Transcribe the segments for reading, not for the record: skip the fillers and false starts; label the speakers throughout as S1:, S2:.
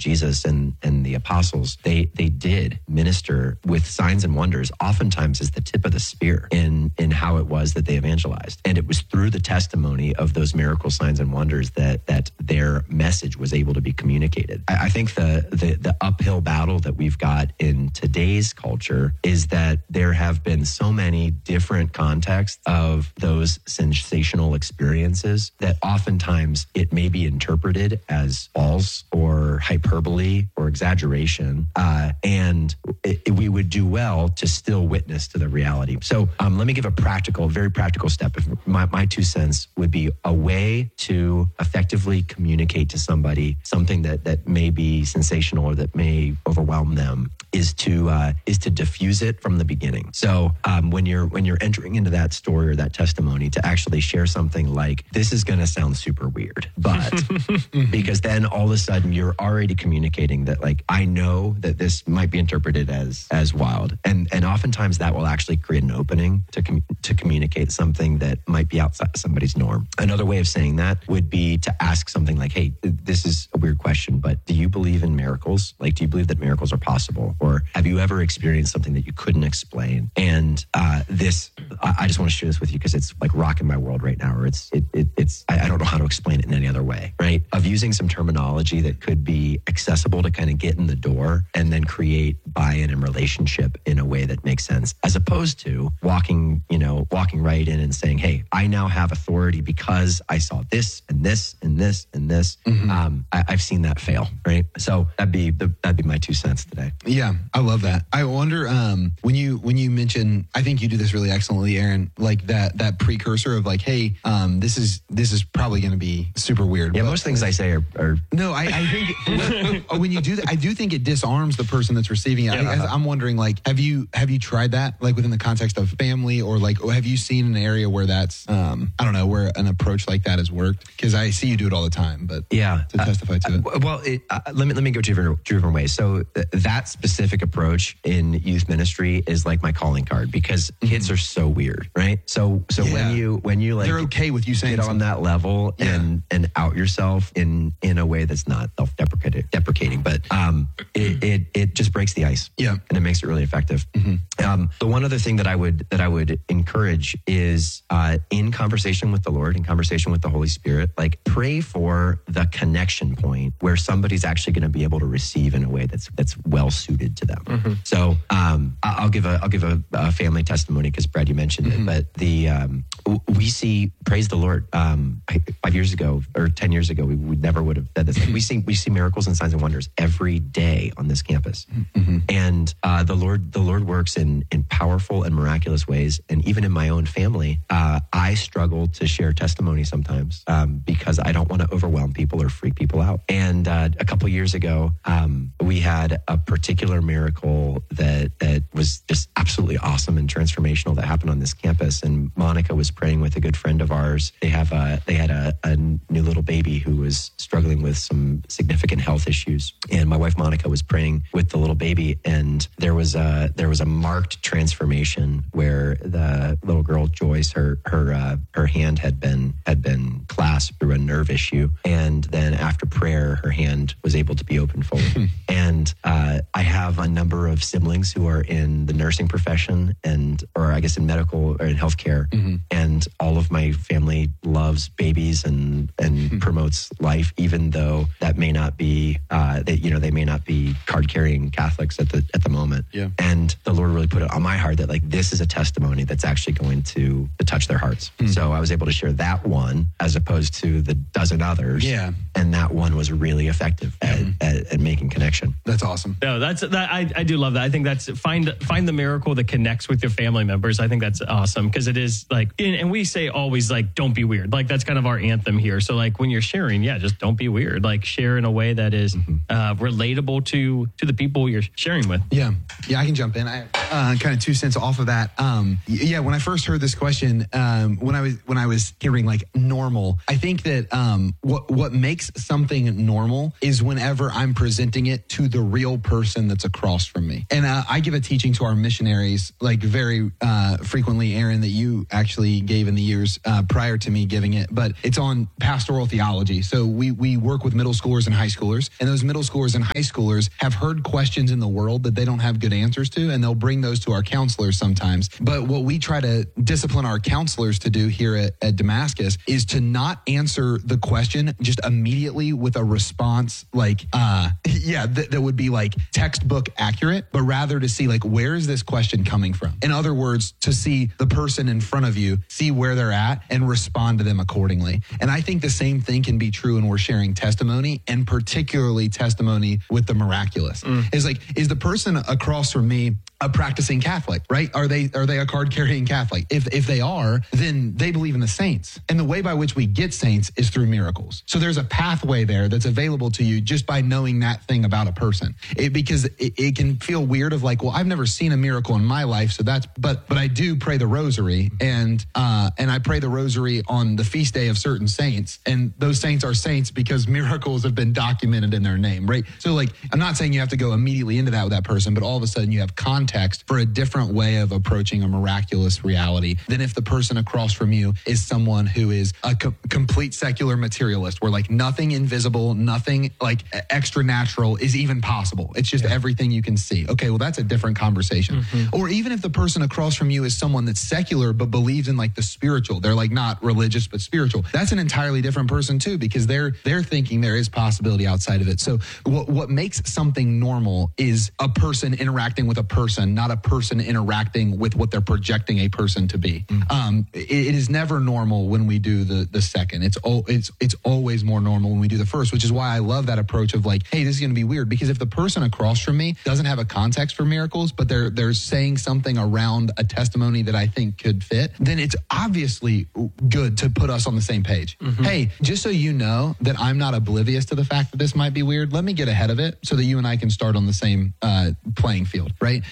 S1: Jesus and the apostles, they did minister with signs and wonders, oftentimes as the tip of the spear in how it was that they evangelized. And it was through the testimony of those miracle signs and wonders that their message was able to be communicated. I think the uphill battle that we've got in today's culture is that there have been so many different contexts of those sensational experiences that oftentimes it may be interpreted as false or hyperbole or exaggeration. And we would do well to still witness to the reality. So let me give a very practical step. If my 2 cents would be a way to effectively communicate to somebody something that may be sensational or that may overwhelm them is to diffuse it from the beginning. So when you're entering into that story or that testimony, to actually share something like, this is going to sound super weird, but because then all of a sudden you're already communicating that, like, I know that this might be interpreted as wild, and oftentimes that will actually create an opening to communicate something that might be outside somebody's norm. Another way of saying that would be to ask something like, hey, this is a weird question, but do you believe in miracles? Like, do you believe that miracles are possible? Or have you ever experienced something that you couldn't explain? And I just want to share this with you because it's like rocking my world right now, or I don't know how to explain it in any other way, right? Of using some terminology that could be accessible to kind of get in the door and then create buy-in and relationship in a way that makes sense, as opposed to walking right in and saying, hey, I now have authority because I saw this and this and this and this. Mm-hmm. I've seen that fail, right? So that'd be my 2 cents today.
S2: Yeah, I love that. I wonder when you mention, I think you do this really excellently, Aaron, like that precursor of like, hey, this is probably going to be super weird.
S1: Yeah, most things I say are
S2: no. I think when you do that, I do think it disarms the person that's receiving it.
S1: Yeah.
S2: I'm wondering, like, have you tried that, like, within the context of family, or like, have you seen an area where that's I don't know, where an approach like that has worked? Because I see you do it all the time, but
S1: yeah,
S2: to testify to it.
S1: Well, let me go two different ways. So that specific approach in youth ministry is like my calling card, because kids are so weird, right? So
S2: Yeah.
S1: when you like,
S2: they're okay with you saying
S1: get on that level and out yourself in a way that's not self-deprecating, but it just breaks the ice,
S2: yeah,
S1: and it makes it really effective. Mm-hmm. The one other thing that I would encourage is in conversation with the Lord, in conversation with the Holy Spirit, like, pray for the connection point where somebody's actually going to be able to receive in a way that's well suited to them. Mm-hmm. So I'll give a family testimony, because Brad, you mentioned it, but we see, praise the Lord, 5 years ago or 10 years ago, we never would have said this. Like, we see miracles and signs and wonders every day on this campus, and the Lord works in powerful and miraculous ways. And even in my own family, I struggle to share testimony sometimes because I don't want to overwhelm people or freak people out. And a couple years ago, we had a particular miracle that was just absolutely awesome and transformational that happened on this campus. And Monica was praying with a good friend of ours. They had a new little baby who was struggling with some significant health issues. And my wife Monica was praying with the little baby, and there was a marked transformation where the little girl Joyce, her hand had been clasped through a nerve issue, and then after prayer, her hand was able to be opened fully. And I have a number of siblings who are in the nursing profession, or I guess in medical or in healthcare, and all of my family loves babies and promotes life, even though that may not be they may not be card carrying Catholics at the moment. Yeah. And the Lord really put it on my heart that, like, this is a testimony that's actually going to touch their hearts. So I was able to share that one as opposed to the dozen others.
S2: Yeah.
S1: And that one was really effective at making connection.
S2: That's awesome.
S3: No, I do love that. I think that's find the miracle that connects with your family members. I think that's awesome, because it is like, and we say always, like, don't be weird. Like, that's kind of our anthem here. So, like, when you're sharing, just don't be weird. Like, share in a way that is relatable to the people you're sharing with.
S2: Yeah, I can jump in. I kind of 2 cents off of that. Yeah, when I first heard this question, when I was hearing like normal, I think that what makes something normal is whenever I'm presenting it to the real person that's across from me. And I give a teaching to our missionaries like very frequently, Aaron, that you actually gave in the years prior to me giving it, but it's on pastoral theology. So we work with middle schoolers and high schoolers, and those middle schoolers and high schoolers have heard questions in the world that they don't have good answers to, and they'll bring those to our counselors sometimes. But what we try to discipline our counselors to do here at Damascus is to not answer the question just immediately with a response like, that would be like textbook accurate, but rather to see like, where is this question coming from? In other words, to see the person in front of you, see where they're at, and respond to them accordingly. And I think the same thing can be true when we're sharing testimony, and particularly testimony with the miraculous. Is like, is the person across from me a practicing Catholic, right? Are they a card-carrying Catholic? If they are, then they believe in the saints. And the way by which we get saints is through miracles. So there's a pathway there that's available to you just by knowing that thing about a person. Because it can feel weird of like, well, I've never seen a miracle in my life, so that's, but I do pray the rosary, and I pray the rosary on the feast day of certain saints, and those saints are saints because miracles have been documented in their name, right? So like, I'm not saying you have to go immediately into that with that person, but all of a sudden you have context for a different way of approaching a miraculous reality than if the person across from you is someone who is a complete secular materialist, where like nothing invisible, nothing like extra natural is even possible. It's just everything you can see. Okay, well, that's a different conversation. Or even if the person across from you is someone that's secular but believes in like the spiritual, they're like not religious but spiritual. That's an entirely different person too, because they're thinking there is possibility outside of it. So what makes something normal is a person interacting with a person, not a person interacting with what they're projecting a person to be. It is never normal when we do the second. It's always more normal when we do the first, which is why I love that approach of like, hey, this is going to be weird, because if the person across from me doesn't have a context for miracles, but they're saying something around a testimony that I think could fit, then it's obviously good to put us on the same page. Hey, just so you know that I'm not oblivious to the fact that this might be weird, let me get ahead of it so that you and I can start on the same playing field, right?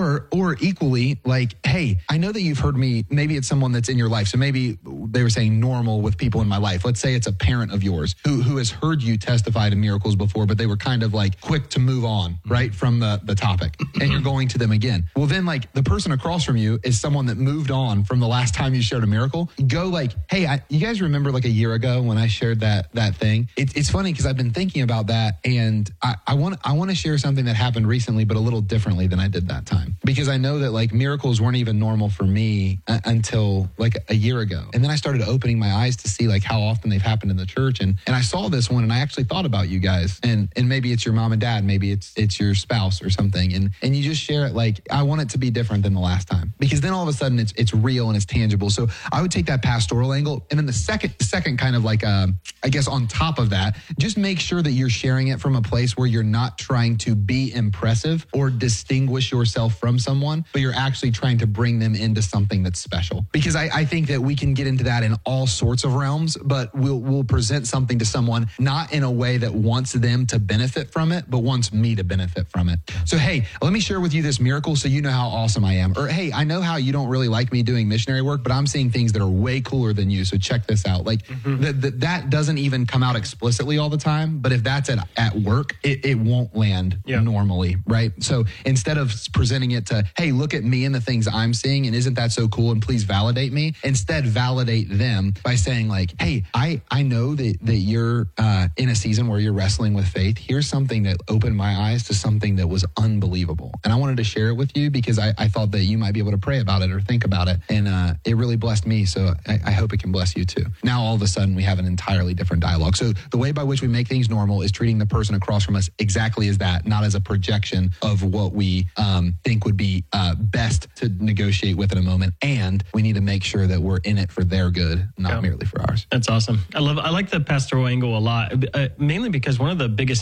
S2: Or equally, like, hey, I know that you've heard me, maybe it's someone that's in your life. So maybe they were saying normal with people in my life. Let's say it's a parent of yours who has heard you testify to miracles before, but they were kind of like quick to move on, right, from the topic. And you're going to them again. Well, then like the person across from you is someone that moved on from the last time you shared a miracle. Go like, hey, you guys remember like a year ago when I shared that thing? It's funny because I've been thinking about that, and I want to share something that happened recently, but a little differently than I did that time. Because I know that like miracles weren't even normal for me until like a year ago. And then I started opening my eyes to see like how often they've happened in the church. And I saw this one, and I actually thought about you guys, and maybe it's your mom and dad, maybe it's your spouse or something. And you just share it like, I want it to be different than the last time, because then all of a sudden it's real and it's tangible. So I would take that pastoral angle. And then the second kind of like, I guess on top of that, just make sure that you're sharing it from a place where you're not trying to be impressive or distinguish yourself from someone, but you're actually trying to bring them into something that's special. Because I think that we can get into that in all sorts of realms, but we'll present something to someone not in a way that wants them to benefit from it, but wants me to benefit from it. So, hey, let me share with you this miracle so you know how awesome I am. Or, hey, I know how you don't really like me doing missionary work, but I'm seeing things that are way cooler than you. So check this out. Like that doesn't even come out explicitly all the time, but if that's at work, it won't land normally, right? So instead of presenting it to, hey, look at me and the things I'm seeing, and isn't that so cool, and please validate me, instead validate them by saying like, hey, I know that you're in a season where you're wrestling with faith. Here's something that opened my eyes to something that was unbelievable, and I wanted to share it with you because I thought that you might be able to pray about it or think about it, and it really blessed me, so I hope it can bless you too. Now all of a sudden we have an entirely different dialogue. So the way by which we make things normal is treating the person across from us exactly as that, not as a projection of what we think would be best to negotiate with in a moment. And we need to make sure that we're in it for their good, not merely for ours.
S3: That's awesome. I like the pastoral angle a lot, mainly because one of the biggest hangups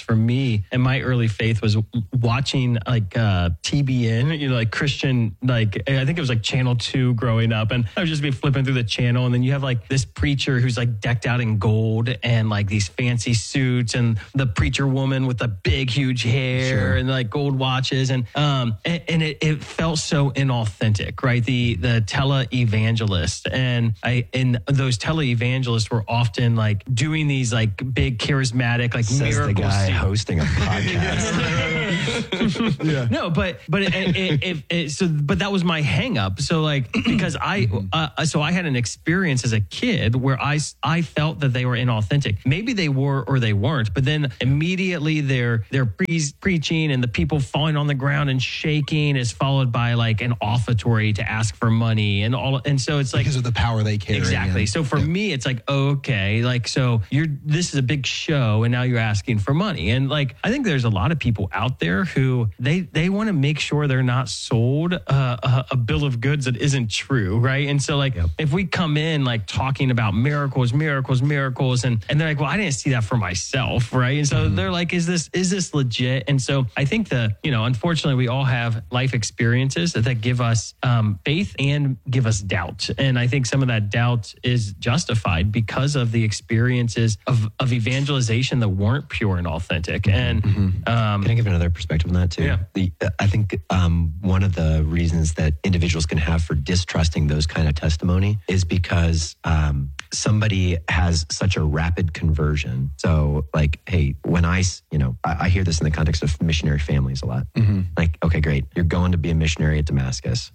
S3: for me and my early faith was watching like TBN, like Christian, like I think it was like Channel 2 growing up. And I would just be flipping through the channel. And then you have like this preacher who's like decked out in gold and like these fancy suits, and the preacher woman with the big, huge hair and like gold watches. And it felt so inauthentic, right? The tele-evangelist. And those tele-evangelists were often like doing these like big charismatic, like
S1: Says
S3: miracle
S1: the guy
S3: scenes.
S1: hosting a podcast.
S3: No, but that was my hang up. So like, because I had an experience as a kid where I felt that they were inauthentic. Maybe they were or they weren't, but then immediately they're preaching and the people falling on the ground and shaking is followed by like an offertory to ask for money and all. And so it's like,
S2: because of the power they carry.
S3: exactly.
S2: And,
S3: so for me, it's like, okay, like, so this is a big show and now you're asking for money. And like, I think there's a lot of people out there who they want to make sure they're not sold a bill of goods that isn't true. Right. And so like, if we come in like talking about miracles, and they're like, well, I didn't see that for myself. Right. And so they're like, is this legit? And so I think unfortunately we all have life experiences that give us faith and give us doubt. And I think some of that doubt is justified because of the experiences of evangelization that weren't pure and authentic. And
S1: Can I give another perspective on that too?
S3: Yeah.
S1: I think one of the reasons that individuals can have for distrusting those kind of testimony is because somebody has such a rapid conversion. So like, hey, when I hear this in the context of missionary families a lot. Like, okay, great. You're going to be a missionary at Damascus.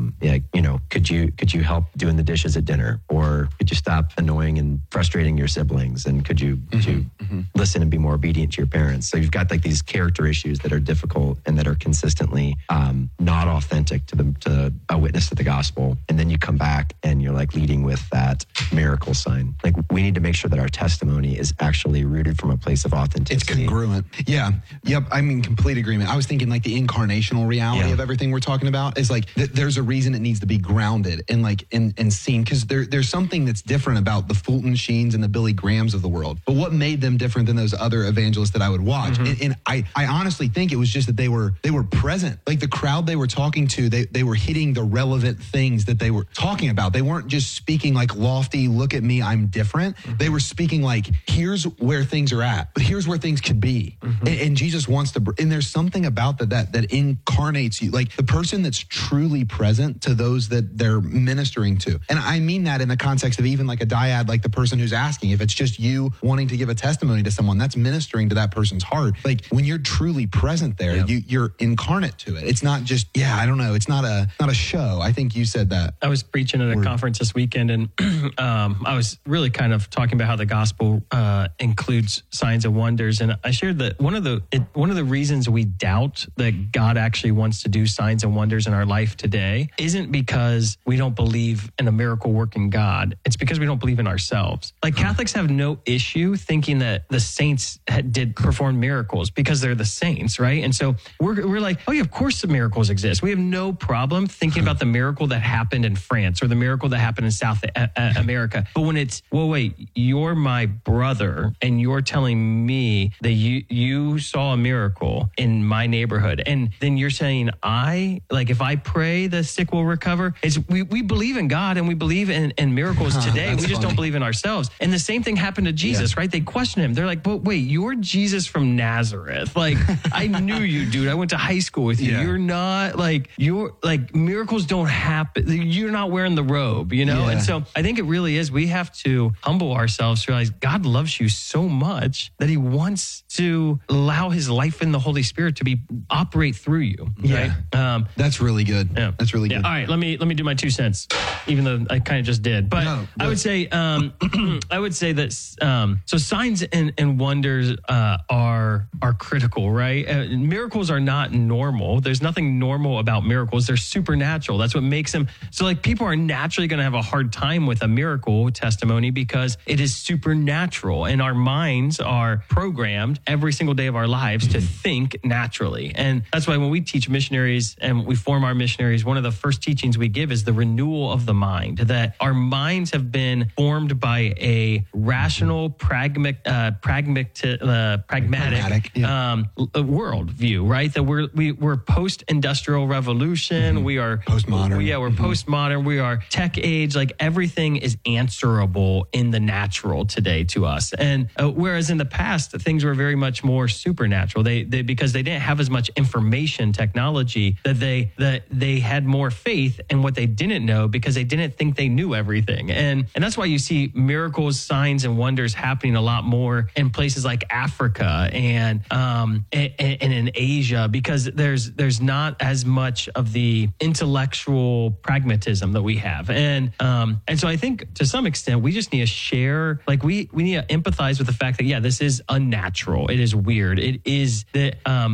S1: Could you help doing the dishes at dinner? Or could you stop annoying and frustrating your siblings? And could you listen and be more obedient to your parents? So you've got like these character issues that are difficult and that are consistently not authentic to a witness to the gospel. And then you come back and you're like leading with that miracle sign. Like, we need to make sure that our testimony is actually rooted from a place of authenticity.
S2: it's congruent. Yeah. Yep. I'm in complete agreement. I was thinking like the incarnational reality of everything we're talking about is like, there's a reason it needs to be grounded and like and seen, because there's something that's different about the Fulton Sheens and the Billy Grahams of the world. But what made them different than those other evangelists that I would watch? And I honestly think it was just that they were present. Like the crowd they were talking to, they were hitting the relevant things that they were talking about. They weren't just speaking like lofty, look at me, I'm different. They were speaking like, here's where things are at, but here's where things could be. And Jesus wants to, and there's something about that incarnates you, like the person that's truly present to those that they're ministering to. And I mean that in the context of even like a dyad, like the person who's asking, if it's just you wanting to give a testimony to someone, that's ministering to that person's heart. Like when you're truly present there, you're incarnate to it. It's not just, I don't know. It's not a show. I think you said that.
S3: I was preaching at a conference this weekend, and I was really kind of talking about how the gospel includes signs and wonders. And I shared that one of the reasons we doubt that God actually wants to do signs and wonders in our life today isn't because we don't believe in a miracle working God. It's because we don't believe in ourselves. Like Catholics have no issue thinking that the saints did perform miracles because they're the saints, right? And so we're like, oh yeah, of course the miracles exist. We have no problem thinking about the miracle that happened in France or the miracle that happened in South America. But when it's, well, wait, you're my brother and you're telling me that you saw a miracle in my neighborhood, and then you're saying if I pray, the sick will recover. We believe in God and we believe in miracles today. We just don't believe in ourselves. And the same thing happened to Jesus, right? They question him. They're like, but wait, you're Jesus from Nazareth. Like, I knew you, dude. I went to high school with you. Yeah. You're like miracles don't happen. You're not wearing the robe, you know? Yeah. And so I think it really is. We have to humble ourselves to realize God loves you so much that he wants to allow his life in the Holy Spirit to operate through you.
S2: Yeah.
S3: Right?
S2: That's really good.
S3: Yeah.
S2: That's really good.
S3: All right. Let me do my 2 cents, even though I kind of just did. But I would say that so signs and wonders are critical, right? Miracles are not normal. There's nothing normal about miracles. They're supernatural. That's what makes them. So like people are naturally going to have a hard time with a miracle testimony because it is supernatural, and our minds are programmed every single day of our lives to think naturally. And that's why when we teach missionaries and we form our missionaries, one of the first teachings we give is the renewal of the mind, that our minds have been formed by a rational, pragmatic world view, right? That we're post-industrial revolution. We are
S2: postmodern.
S3: We're postmodern. We are tech age. Like everything is answerable in the natural today to us. And whereas in the past, things were very much more supernatural. They because they didn't have as much information technology, that they had more faith in what they didn't know because they didn't think they knew everything. And that's why you see miracles, signs, and wonders happening a lot more in places like Africa and in Asia, because there's not as much of the intellectual pragmatism that we have. And so I think to some extent we just need to share, like we need to empathize with the fact that, yeah, this is unnatural. It is weird. It is that